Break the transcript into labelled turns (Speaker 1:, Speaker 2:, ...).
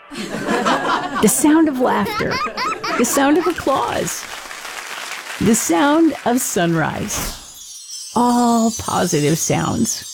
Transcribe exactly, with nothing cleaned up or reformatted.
Speaker 1: the sound of laughter, the sound of applause, the sound of sunrise. All positive sounds.